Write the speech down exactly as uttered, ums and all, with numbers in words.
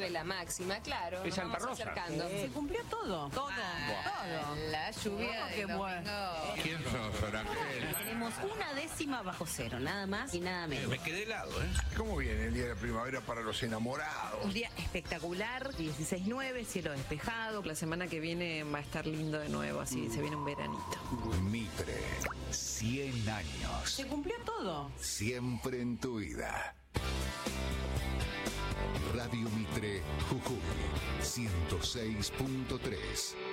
nueve la máxima, claro. Es Santa Rosa. Acercando. Se cumplió todo, todo, Ah, todo. La lluvia Oh, de qué domingo. bueno. ¿Quién sos, Orangel? Tenemos una décima bajo cero, nada más y nada menos. Me quedé helado, ¿eh? ¿Cómo viene el día de primavera para los enamorados? Un día espectacular, dieciséis nueve, cielo despejado. La semana que viene va a estar lindo de nuevo, así se viene un veranito. Mitre, cien años. Se cumplió todo. Siempre en tu vida. Radio Mitre, Jujuy, ciento seis punto tres.